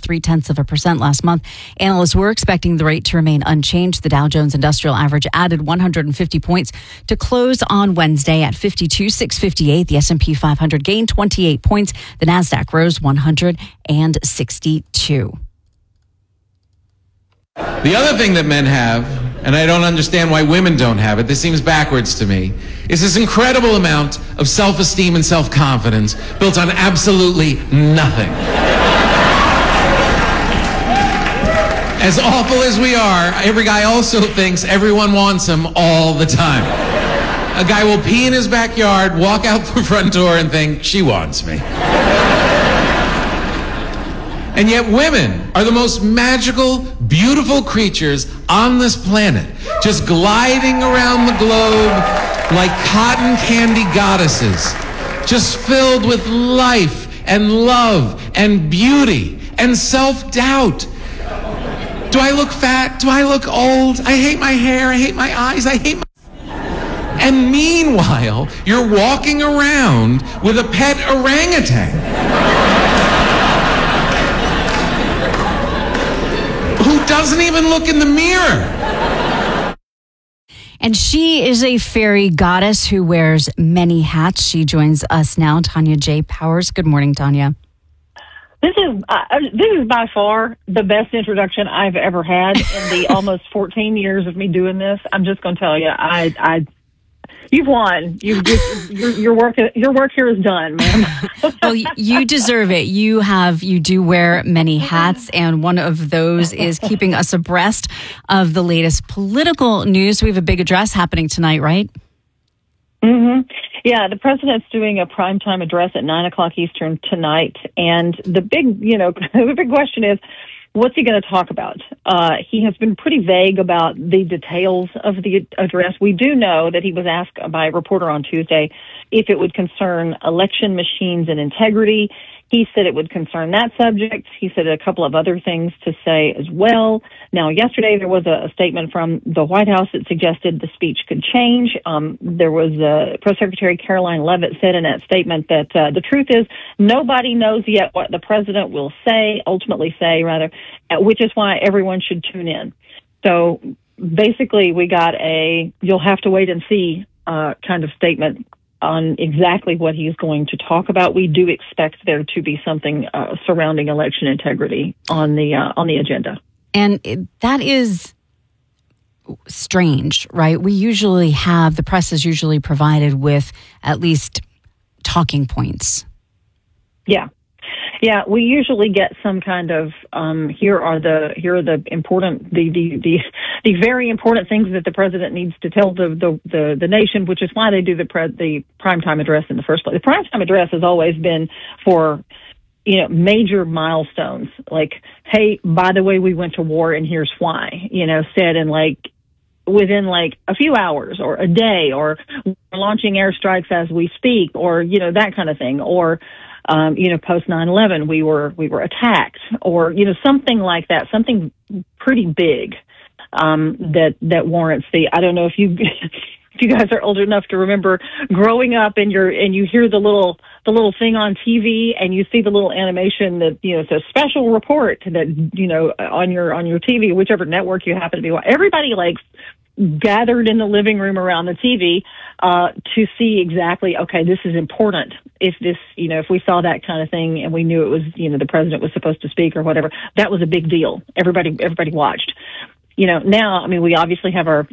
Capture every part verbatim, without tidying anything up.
three-tenths of a percent last month. Analysts were expecting the rate to remain unchanged. The Dow Jones Industrial Average added one hundred fifty points to close on Wednesday at fifty-two thousand six hundred fifty-eight. The S and P five hundred gained twenty-eight points. The Nasdaq rose one hundred sixty-two. The other thing that men have, and I don't understand why women don't have it, this seems backwards to me, is this incredible amount of self-esteem and self-confidence built on absolutely nothing. As awful as we are, every guy also thinks everyone wants him all the time. A guy will pee in his backyard, walk out the front door, and think, she wants me. And yet women are the most magical, beautiful creatures on this planet, just gliding around the globe like cotton candy goddesses, just filled with life and love and beauty and self-doubt. Do I look fat? Do I look old? I hate my hair. I hate my eyes. I hate my... And meanwhile, you're walking around with a pet orangutan who doesn't even look in the mirror. And she is a fairy goddess who wears many hats. She joins us now, Tanya J. Powers. Good morning, Tanya. This is uh, this is by far the best introduction I've ever had in the almost fourteen years of me doing this. I'm just going to tell you, I, I, you've won. You, your, your work, your work here is done, ma'am. Well, you deserve it. You have, you do wear many hats, and one of those is keeping us abreast of the latest political news. We have a big address happening tonight, right? Mm-hmm. Yeah, the president's doing a primetime address at nine o'clock Eastern tonight, and the big, you know, the big question is, what's he going to talk about? Uh, he has been pretty vague about the details of the address. We do know that he was asked by a reporter on Tuesday if it would concern election machines and integrity. He said it would concern that subject. He said a couple of other things to say as well. Now, yesterday there was a, a statement from the White House that suggested the speech could change. Um, there was uh, Press Secretary Caroline Leavitt said in that statement that uh, the truth is nobody knows yet what the president will say, ultimately say, rather, which is why everyone should tune in. So basically we got a you'll have to wait and see uh, kind of statement on exactly what he's going to talk about. We do expect there to be something uh, surrounding election integrity on the uh, on the agenda. And it, that is strange, right? We usually have, the press is usually provided with at least talking points. Yeah. Yeah, we usually get some kind of um, here are the here are the important the, the the the very important things that the president needs to tell the the, the, the nation, which is why they do the pre, the primetime address in the first place. The primetime address has always been for, you know, major milestones, like, hey, by the way, we went to war and here's why, you know, said in like within like a few hours or a day, or we're launching airstrikes as we speak, or, you know, that kind of thing, or Um, you know, post nine eleven, we were we were attacked, or, you know, something like that, something pretty big um, that that warrants the. I don't know if you if you guys are old enough to remember growing up and you're and you hear the little the little thing on T V and you see the little animation that, you know, it's a special report that, you know, on your on your T V, whichever network you happen to be watching. Everybody like gathered in the living room around the T V uh, to see exactly, okay, this is important. If this, you know, if we saw that kind of thing and we knew it was, you know, the president was supposed to speak or whatever, that was a big deal. Everybody, everybody watched. You know, now, I mean, we obviously have our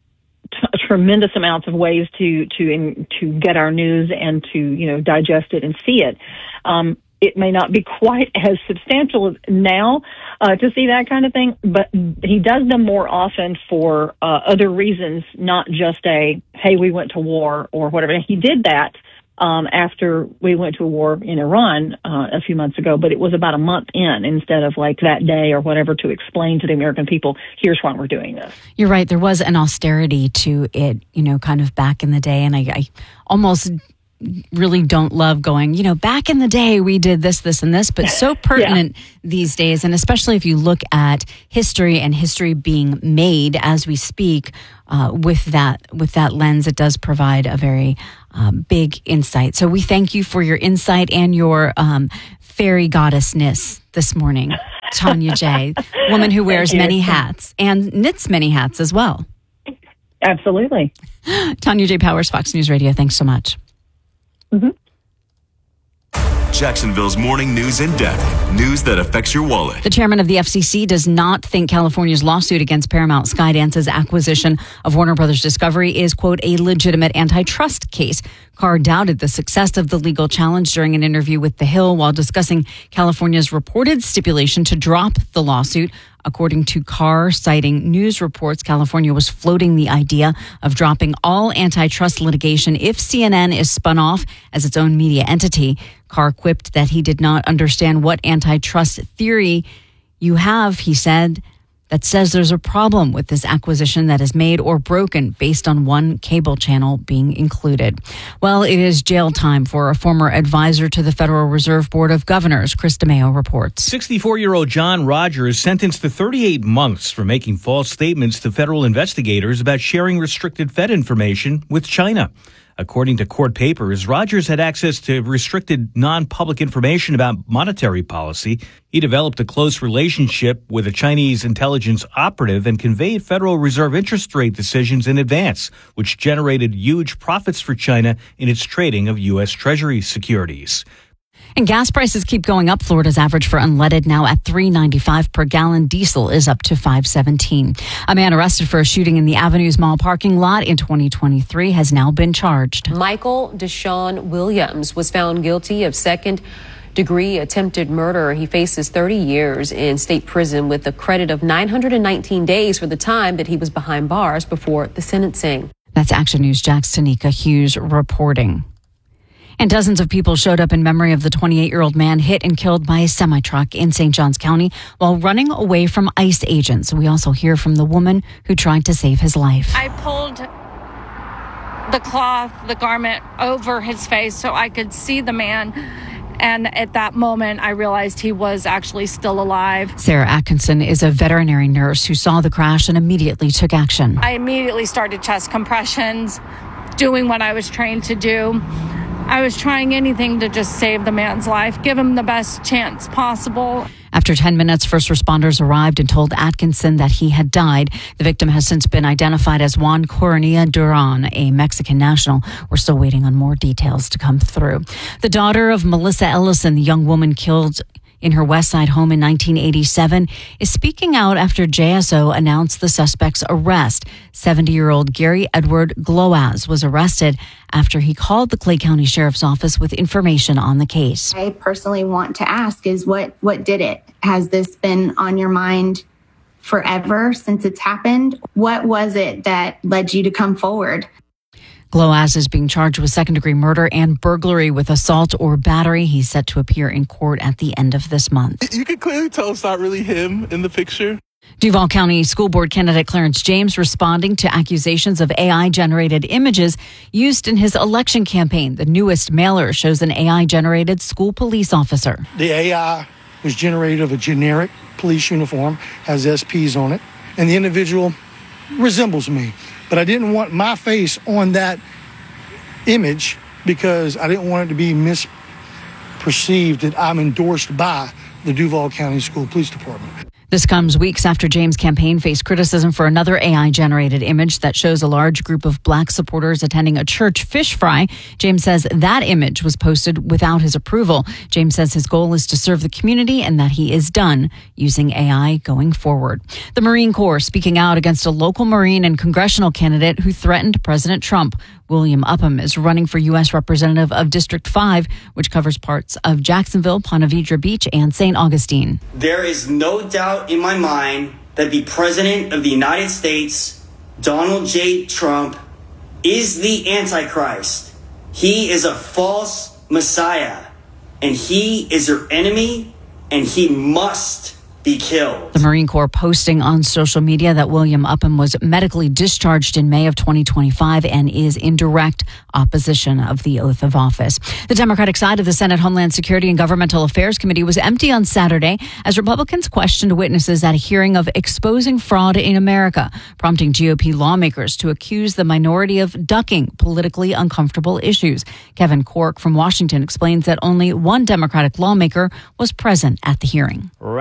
t- tremendous amounts of ways to to in, to get our news and to, you know, digest it and see it. Um, It may not be quite as substantial now uh, to see that kind of thing, but he does them more often for uh, other reasons, not just a, hey, we went to war or whatever. He did that um, after we went to a war in Iran uh, a few months ago, but it was about a month in instead of like that day or whatever to explain to the American people, here's why we're doing this. You're right. There was an austerity to it, you know, kind of back in the day. And I, I almost really don't love going, you know, back in the day we did this, this, and this, but so pertinent yeah. these days. And especially if you look at history and history being made as we speak, uh, with that, with that lens, it does provide a very um, big insight. So we thank you for your insight and your um, fairy goddessness this morning. Tanya J., woman who wears many hats and knits many hats as well. Absolutely. Tanya J. Powers, Fox News Radio, thanks so much. Mm-hmm. Jacksonville's morning news in depth. News that affects your wallet. The chairman of the F C C does not think California's lawsuit against Paramount Skydance's acquisition of Warner Brothers Discovery is, quote, a legitimate antitrust case. Carr doubted the success of the legal challenge during an interview with The Hill while discussing California's reported stipulation to drop the lawsuit. According to Carr, citing news reports, California was floating the idea of dropping all antitrust litigation if C N N is spun off as its own media entity. Carr quipped that he did not understand what antitrust theory you have, he said, that says there's a problem with this acquisition that is made or broken based on one cable channel being included. Well, it is jail time for a former advisor to the Federal Reserve Board of Governors. Chris DeMeo reports. sixty-four-year-old John Rogers sentenced to thirty-eight months for making false statements to federal investigators about sharing restricted Fed information with China. According to court papers, Rogers had access to restricted non-public information about monetary policy. He developed a close relationship with a Chinese intelligence operative and conveyed Federal Reserve interest rate decisions in advance, which generated huge profits for China in its trading of U S Treasury securities. And gas prices keep going up. Florida's average for unleaded now at three ninety-five per gallon. Diesel is up to five seventeen. A man arrested for a shooting in the Avenues Mall parking lot in twenty twenty-three has now been charged. Michael Deshaun Williams was found guilty of second degree attempted murder. He faces thirty years in state prison with a credit of nine hundred nineteen days for the time that he was behind bars before the sentencing. That's Action News Jack's Tanika Hughes reporting. And dozens of people showed up in memory of the twenty-eight-year-old man hit and killed by a semi-truck in Saint Johns County while running away from ICE agents. We also hear from the woman who tried to save his life. I pulled the cloth, the garment over his face so I could see the man. And at that moment, I realized he was actually still alive. Sarah Atkinson is a veterinary nurse who saw the crash and immediately took action. I immediately started chest compressions, doing what I was trained to do. I was trying anything to just save the man's life, give him the best chance possible. After ten minutes, first responders arrived and told Atkinson that he had died. The victim has since been identified as Juan Coronilla Duran, a Mexican national. We're still waiting on more details to come through. The daughter of Melissa Ellison, the young woman killed in her West Side home in nineteen eighty-seven, is speaking out after J S O announced the suspect's arrest. seventy-year-old Gary Edward Gloaz was arrested after he called the Clay County Sheriff's Office with information on the case. I personally want to ask is what, what did it? Has this been on your mind forever since it's happened? What was it that led you to come forward? Gloaz is being charged with second-degree murder and burglary with assault or battery. He's set to appear in court at the end of this month. You can clearly tell it's not really him in the picture. Duval County School Board candidate Clarence James responding to accusations of A I-generated images used in his election campaign. The newest mailer shows an A I-generated school police officer. The A I was generated of a generic police uniform, has S Ps on it, and the individual resembles me. But I didn't want my face on that image because I didn't want it to be misperceived that I'm endorsed by the Duval County School Police Department. This comes weeks after James' campaign faced criticism for another A I-generated image that shows a large group of black supporters attending a church fish fry. James says that image was posted without his approval. James says his goal is to serve the community and that he is done using A I going forward. The Marine Corps speaking out against a local Marine and congressional candidate who threatened President Trump. William Upham is running for U S Representative of District five, which covers parts of Jacksonville, Ponte Vedra Beach, and Saint Augustine. There is no doubt in my mind that the President of the United States, Donald J. Trump, is the Antichrist. He is a false Messiah, and he is your enemy, and he must be killed. The Marine Corps posting on social media that William Upham was medically discharged in May of twenty twenty-five and is in direct opposition of the oath of office. The Democratic side of the Senate Homeland Security and Governmental Affairs Committee was empty on Saturday as Republicans questioned witnesses at a hearing of exposing fraud in America, prompting G O P lawmakers to accuse the minority of ducking politically uncomfortable issues. Kevin Cork from Washington explains that only one Democratic lawmaker was present at the hearing. Ranking member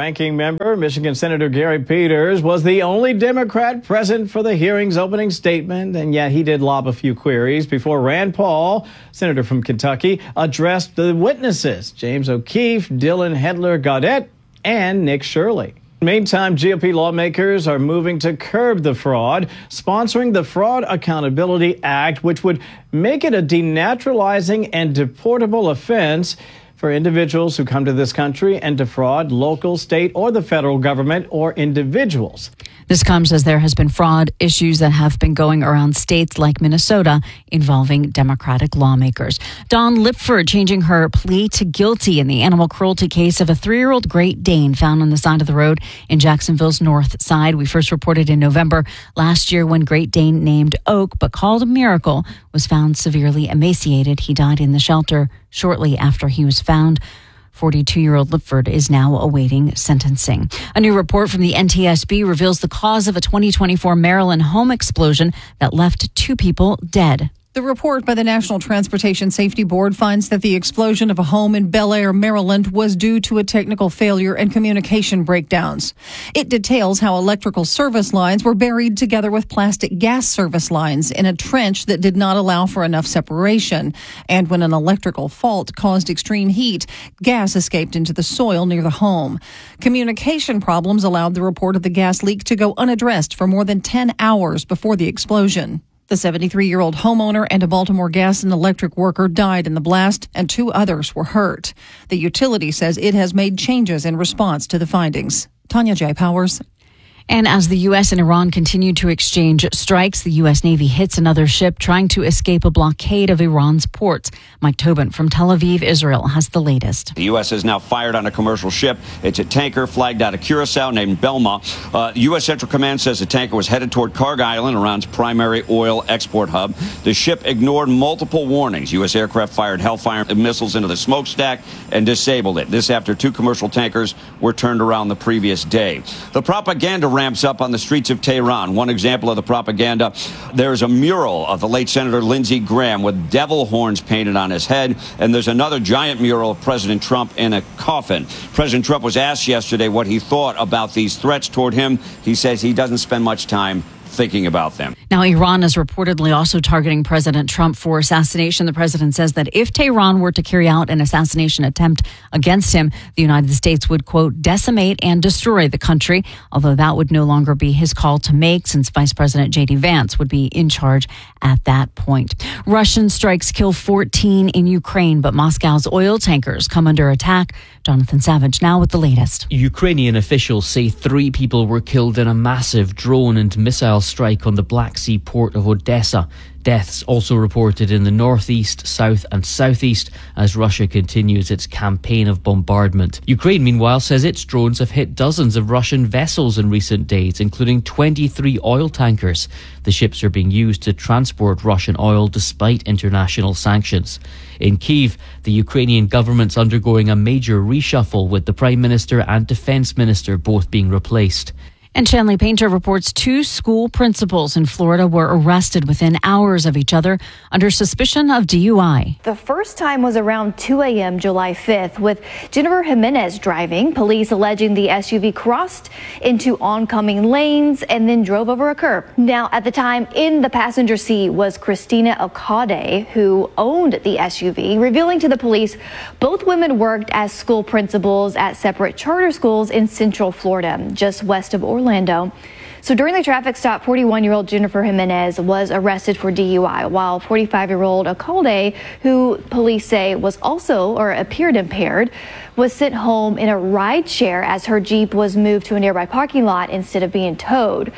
November, Michigan Senator Gary Peters was the only Democrat present for the hearing's opening statement, and yet he did lob a few queries before Rand Paul, senator from Kentucky, addressed the witnesses, James O'Keefe, Dylan Hedler-Gaudet, and Nick Shirley. Meantime, G O P lawmakers are moving to curb the fraud, sponsoring the Fraud Accountability Act, which would make it a denaturalizing and deportable offense for individuals who come to this country and defraud local, state, or the federal government or individuals. This comes as there has been fraud issues that have been going around states like Minnesota involving Democratic lawmakers. Dawn Lipford changing her plea to guilty in the animal cruelty case of a three-year-old Great Dane found on the side of the road in Jacksonville's north side. We first reported in November last year when Great Dane named Oak, but called Miracle, was found severely emaciated. He died in the shelter shortly after he was found. forty-two-year-old Lipford is now awaiting sentencing. A new report from the N T S B reveals the cause of a twenty twenty-four Maryland home explosion that left two people dead. The report by the National Transportation Safety Board finds that the explosion of a home in Bel Air, Maryland, was due to a technical failure and communication breakdowns. It details how electrical service lines were buried together with plastic gas service lines in a trench that did not allow for enough separation. And when an electrical fault caused extreme heat, gas escaped into the soil near the home. Communication problems allowed the report of the gas leak to go unaddressed for more than ten hours before the explosion. The seventy-three-year-old homeowner and a Baltimore gas and electric worker died in the blast, and two others were hurt. The utility says it has made changes in response to the findings. Tanya J. Powers. And as the U S and Iran continue to exchange strikes, the U S Navy hits another ship trying to escape a blockade of Iran's ports. Mike Tobin from Tel Aviv, Israel, has the latest. The U S has now fired on a commercial ship. It's a tanker flagged out of Curacao named Belma. Uh, U S Central Command says the tanker was headed toward Karg Island, Iran's primary oil export hub. The ship ignored multiple warnings. U S aircraft fired Hellfire missiles into the smokestack and disabled it. This after two commercial tankers were turned around the previous day. The propaganda ramps up on the streets of Tehran. One example of the propaganda, there's a mural of the late Senator Lindsey Graham with devil horns painted on his head, and there's another giant mural of President Trump in a coffin. President Trump was asked yesterday what he thought about these threats toward him. He says he doesn't spend much time thinking about them. Now, Iran is reportedly also targeting President Trump for assassination. The president says that if Tehran were to carry out an assassination attempt against him, the United States would, quote, decimate and destroy the country, although that would no longer be his call to make since Vice President J D Vance would be in charge at that point. Russian strikes kill fourteen in Ukraine, but Moscow's oil tankers come under attack. Jonathan Savage now with the latest. Ukrainian officials say three people were killed in a massive drone and missile strike on the Black Sea port of Odessa. Deaths also reported in the northeast, south and southeast as Russia continues its campaign of bombardment. Ukraine, meanwhile, says its drones have hit dozens of Russian vessels in recent days, including twenty-three oil tankers. The ships are being used to transport Russian oil despite international sanctions. In Kyiv, the Ukrainian government's undergoing a major reshuffle with the Prime Minister and Defense Minister both being replaced. And Shanley Painter reports two school principals in Florida were arrested within hours of each other under suspicion of D U I. The first time was around two a.m. July fifth with Jennifer Jimenez driving, police alleging the S U V crossed into oncoming lanes and then drove over a curb. Now, at the time, in the passenger seat was Christina Okade, who owned the S U V, revealing to the police both women worked as school principals at separate charter schools in Central Florida, just west of Orlando. Orlando. So during the traffic stop, forty-one-year-old Jennifer Jimenez was arrested for D U I, while forty-five-year-old Akalde, who police say was also or appeared impaired, was sent home in a ride share as her Jeep was moved to a nearby parking lot instead of being towed.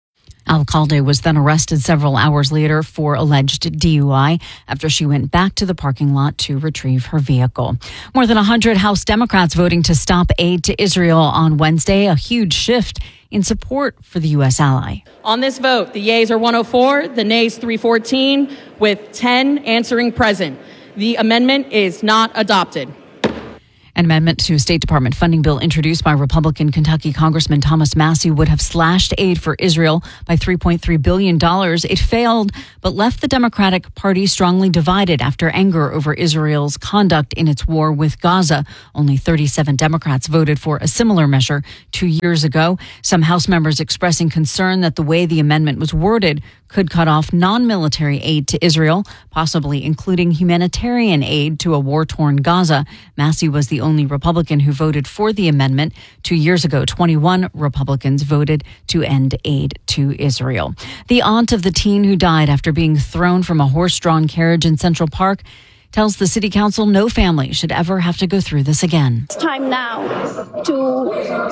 Alcalde was then arrested several hours later for alleged D U I after she went back to the parking lot to retrieve her vehicle. More than one hundred House Democrats voting to stop aid to Israel on Wednesday, a huge shift in support for the U S ally. On this vote, the yeas are one oh four, the nays three fourteen, with ten answering present. The amendment is not adopted. An amendment to a State Department funding bill introduced by Republican Kentucky Congressman Thomas Massie would have slashed aid for Israel by three point three billion dollars. It failed, but left the Democratic Party strongly divided after anger over Israel's conduct in its war with Gaza. Only thirty-seven Democrats voted for a similar measure two years ago. Some House members expressing concern that the way the amendment was worded could cut off non-military aid to Israel, possibly including humanitarian aid to a war-torn Gaza. Massie was the only Republican who voted for the amendment. Two years ago, twenty-one Republicans voted to end aid to Israel. The aunt of the teen who died after being thrown from a horse-drawn carriage in Central Park tells the city council no family should ever have to go through this again. It's time now to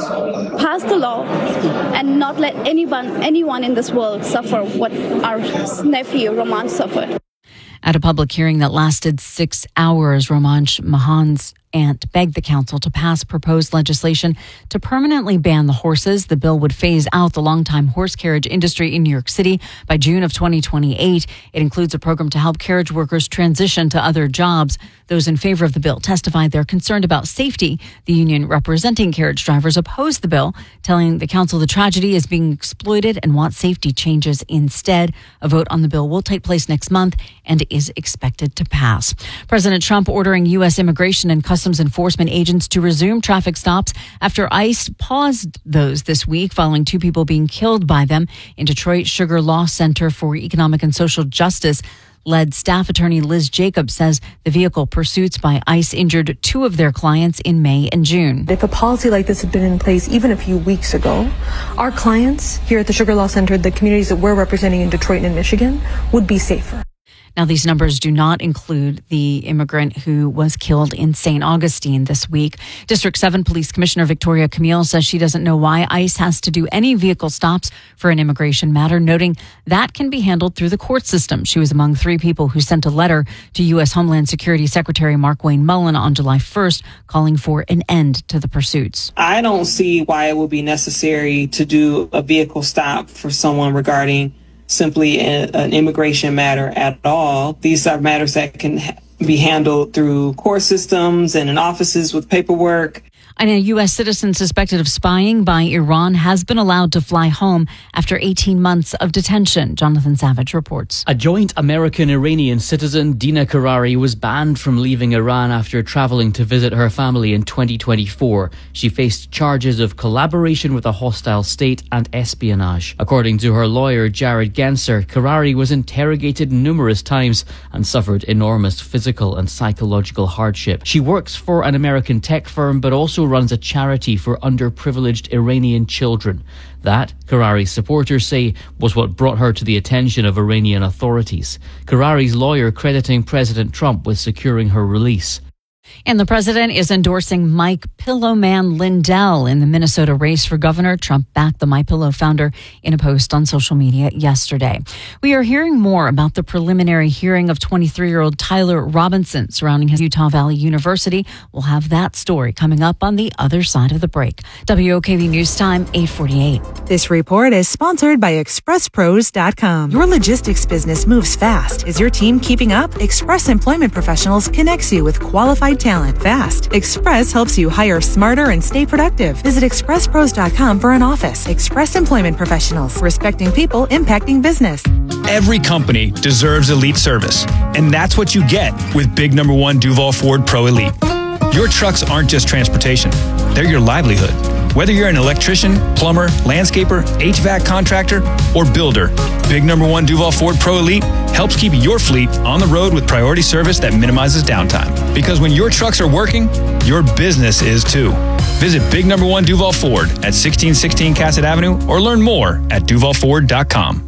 pass the law and not let anyone anyone in this world suffer what our nephew Roman suffered. At a public hearing that lasted six hours, Romansh Mahan's aunt begged the council to pass proposed legislation to permanently ban the horses. The bill would phase out the longtime horse carriage industry in New York City by June of twenty twenty-eight. It includes a program to help carriage workers transition to other jobs. Those in favor of the bill testified they're concerned about safety. The union representing carriage drivers opposed the bill, telling the council the tragedy is being exploited and want safety changes instead. A vote on the bill will take place next month and is expected to pass. President Trump ordering U S immigration and customs enforcement agents to resume traffic stops after ICE paused those this week following two people being killed by them. In Detroit, Sugar Law Center for Economic and Social Justice led staff attorney Liz Jacobs says the vehicle pursuits by ICE injured two of their clients in May and June. If a policy like this had been in place even a few weeks ago, our clients here at the Sugar Law Center, the communities that we're representing in Detroit and in Michigan, would be safer. Now, these numbers do not include the immigrant who was killed in Saint Augustine this week. District seven Police Commissioner Victoria Camille says she doesn't know why ICE has to do any vehicle stops for an immigration matter, noting that can be handled through the court system. She was among three people who sent a letter to U S Homeland Security Secretary Markwayne Mullin on July first, calling for an end to the pursuits. I don't see why it would be necessary to do a vehicle stop for someone regarding simply a, an immigration matter at all. These are matters that can ha- be handled through court systems and in offices with paperwork. And a U S citizen suspected of spying by Iran has been allowed to fly home after eighteen months of detention. Jonathan Savage reports. A joint American-Iranian citizen, Dina Karari, was banned from leaving Iran after traveling to visit her family in twenty twenty-four. She faced charges of collaboration with a hostile state and espionage. According to her lawyer, Jared Genser, Karari was interrogated numerous times and suffered enormous physical and psychological hardship. She works for an American tech firm, but also runs a charity for underprivileged Iranian children. That, Karari's supporters say, was what brought her to the attention of Iranian authorities. Karari's lawyer crediting President Trump with securing her release. And the president is endorsing Mike Pillowman Lindell in the Minnesota race for governor. Trump backed the MyPillow founder in a post on social media yesterday. We are hearing more about the preliminary hearing of twenty-three-year-old Tyler Robinson surrounding his Utah Valley University. We'll have that story coming up on the other side of the break. W O K V News Time, eight forty-eight. This report is sponsored by Express Pros dot com. Your logistics business moves fast. Is your team keeping up? Express Employment Professionals connects you with qualified talent fast. Express helps you hire smarter and stay productive. Visit Express Pros dot com for an office. Express Employment Professionals, respecting people, impacting business. Every company deserves elite service, and that's what you get with Big Number One Duval Ford Pro Elite. Your trucks aren't just transportation, they're your livelihood. Whether you're an electrician, plumber, landscaper, H V A C contractor, or builder, Big Number One Duval Ford Pro Elite helps keep your fleet on the road with priority service that minimizes downtime. Because when your trucks are working, your business is too. Visit Big Number One Duval Ford at sixteen sixteen Cassett Avenue or learn more at Duval Ford dot com.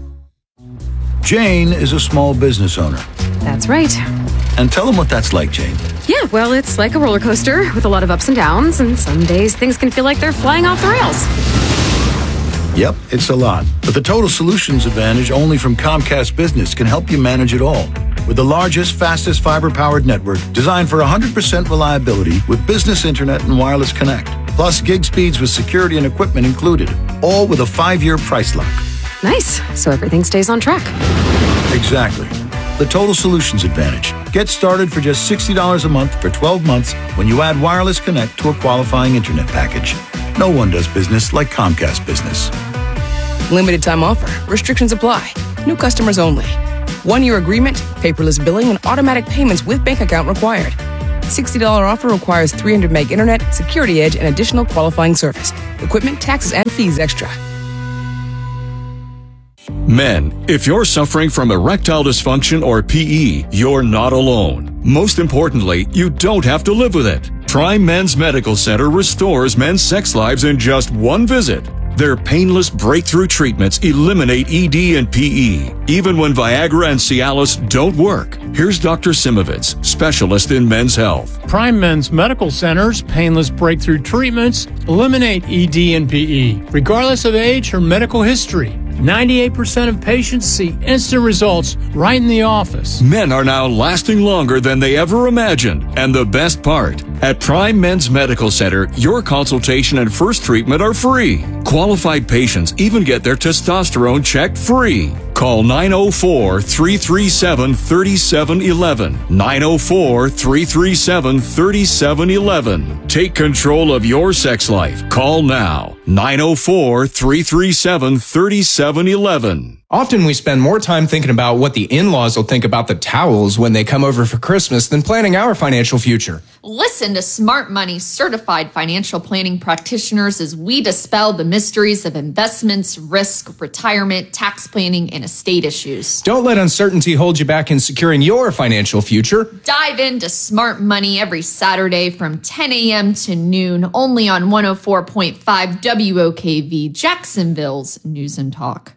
Jane is a small business owner. That's right. And tell them what that's like, Jane. Yeah, well, it's like a roller coaster with a lot of ups and downs, and some days things can feel like they're flying off the rails. Yep, it's a lot. But the Total Solutions Advantage only from Comcast Business can help you manage it all. With the largest, fastest fiber-powered network designed for one hundred percent reliability with business internet and wireless connect. Plus gig speeds with security and equipment included. All with a five-year price lock. Nice. So everything stays on track. Exactly. the Total Solutions Advantage. Get started for just sixty dollars a month for twelve months when you add Wireless Connect to a qualifying internet package. No one does business like Comcast Business. Limited time offer. Restrictions apply. New customers only. One-year agreement, paperless billing, and automatic payments with bank account required. sixty dollars offer requires three hundred meg internet, security edge, and additional qualifying service. Equipment, taxes, and fees extra. Men, if you're suffering from erectile dysfunction or P E, you're not alone. Most importantly, you don't have to live with it. Prime Men's Medical Center restores men's sex lives in just one visit. Their painless breakthrough treatments eliminate E D and P E, even when Viagra and Cialis don't work. Here's Doctor Simovitz, specialist in men's health. Prime Men's Medical Center's painless breakthrough treatments eliminate E D and P E, regardless of age or medical history. ninety-eight percent of patients see instant results right in the office. Men are now lasting longer than they ever imagined. And the best part, at Prime Men's Medical Center, your consultation and first treatment are free. Qualified patients even get their testosterone checked free. Call nine oh four, three three seven, three seven one one. nine oh four, three three seven, three seven one one. Take control of your sex life. Call now. nine oh four, three three seven, three seven one one. Often we spend more time thinking about what the in-laws will think about the towels when they come over for Christmas than planning our financial future. Listen to Smart Money certified financial planning practitioners as we dispel the mysteries of investments, risk, retirement, tax planning, and estate issues. Don't let uncertainty hold you back in securing your financial future. Dive into Smart Money every Saturday from ten a.m. to noon, only on one oh four point five W O K V, Jacksonville's News and Talk.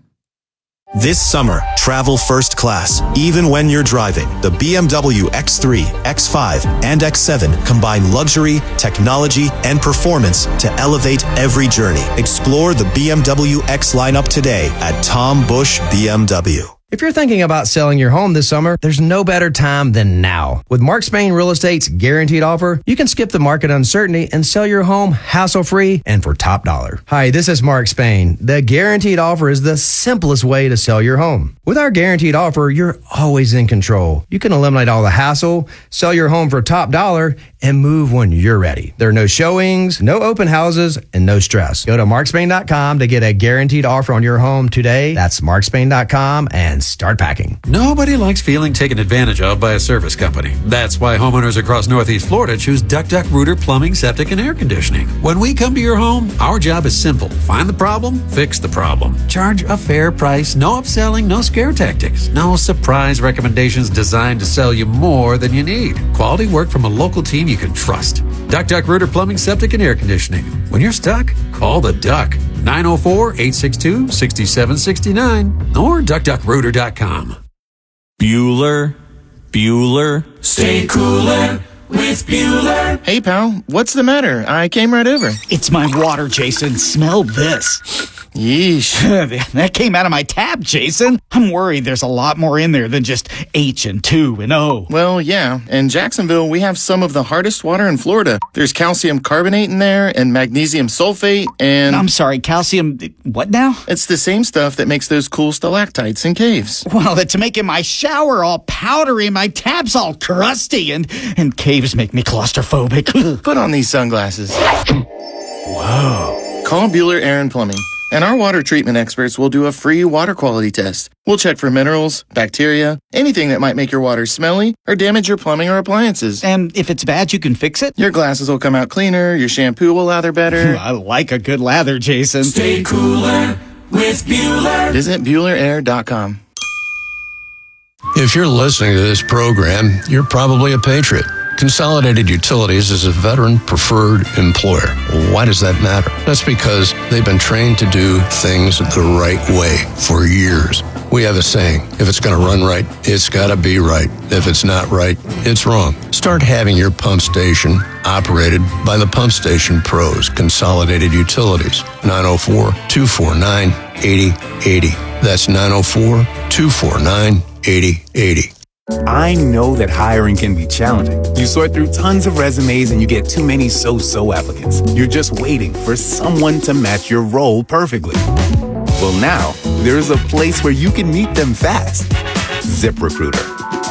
This summer, travel first class, even when you're driving. The B M W X three, X five, and X seven combine luxury, technology, and performance to elevate every journey. Explore the B M W X lineup today at Tom Busch B M W. If you're thinking about selling your home this summer, there's no better time than now. With Mark Spain Real Estate's guaranteed offer, you can skip the market uncertainty and sell your home hassle-free and for top dollar. Hi, this is Mark Spain. The guaranteed offer is the simplest way to sell your home. With our guaranteed offer, you're always in control. You can eliminate all the hassle, sell your home for top dollar, and move when you're ready. There are no showings, no open houses, and no stress. Go to mark spain dot com to get a guaranteed offer on your home today. That's mark spain dot com and start packing. Nobody likes feeling taken advantage of by a service company. That's why homeowners across Northeast Florida choose Duck Duck Rooter Plumbing, Septic, and Air Conditioning. When we come to your home, our job is simple. Find the problem, fix the problem. Charge a fair price, no upselling, no scare tactics, no surprise recommendations designed to sell you more than you need. Quality work from a local team you can trust. Duck Duck Rooter Plumbing, Septic, and Air Conditioning. When you're stuck, call the Duck. nine oh four, eight six two, six seven six nine or duck duck rooter dot com. Bueller, Bueller, stay cooler with Bueller. Hey, pal, what's the matter? I came right over. It's my water, Jason. Smell this. Yeesh. That came out of my tap, Jason. I'm worried there's a lot more in there than just H and two and O. Well, yeah. In Jacksonville, we have some of the hardest water in Florida. There's calcium carbonate in there and magnesium sulfate and... I'm sorry, calcium... what now? It's the same stuff that makes those cool stalactites in caves. Well, it's making my shower all powdery, my tap's all crusty, and, and caves make me claustrophobic. Put on these sunglasses. Whoa. Call Bueller Air and Plumbing. And our water treatment experts will do a free water quality test. We'll check for minerals, bacteria, anything that might make your water smelly or damage your plumbing or appliances. And if it's bad, you can fix it? Your glasses will come out cleaner, your shampoo will lather better. I like a good lather, Jason. Stay cooler with Bueller. Visit Bueller Air dot com. If you're listening to this program, you're probably a patriot. Consolidated Utilities is a veteran-preferred employer. Why does that matter? That's because they've been trained to do things the right way for years. We have a saying, if it's going to run right, it's got to be right. If it's not right, it's wrong. Start having your pump station operated by the Pump Station Pros, Consolidated Utilities, nine oh four, two four nine, eight oh eight oh. That's nine oh four, two four nine, eight oh eight oh. I know that hiring can be challenging. You sort through tons of resumes and you get too many so-so applicants. You're just waiting for someone to match your role perfectly. Well, now, there's a place where you can meet them fast. ZipRecruiter.